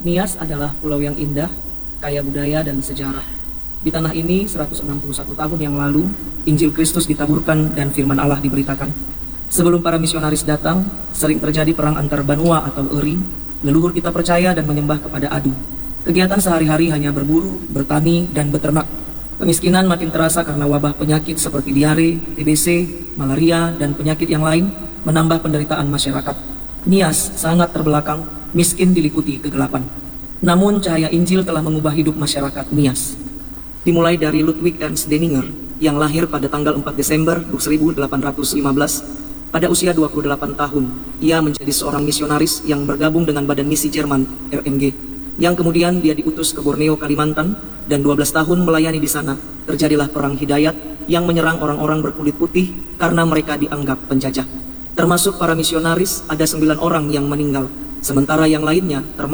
Nias adalah pulau yang indah, kaya budaya dan sejarah. Di tanah ini 161 tahun yang lalu, Injil Kristus ditaburkan dan firman Allah diberitakan. Sebelum para misionaris datang, sering terjadi perang antar Banua atau Eri. Leluhur kita percaya dan menyembah kepada Adu. Kegiatan sehari-hari hanya berburu, bertani, dan beternak. Kemiskinan makin terasa karena wabah penyakit seperti diare, TBC, malaria, dan penyakit yang lain menambah penderitaan masyarakat. Nias sangat terbelakang, miskin diliputi kegelapan. Namun cahaya Injil telah mengubah hidup masyarakat Nias. Dimulai dari Ludwig Ernst Denninger yang lahir pada tanggal 4 Desember 1815, pada usia 28 tahun, ia menjadi seorang misionaris yang bergabung dengan Badan Misi Jerman, RMG, yang kemudian dia diutus ke Borneo, Kalimantan, dan 12 tahun melayani di sana. Terjadilah Perang Hidayat yang menyerang orang-orang berkulit putih karena mereka dianggap penjajah. Termasuk para misionaris, ada 9 orang yang meninggal, sementara yang lainnya termasuk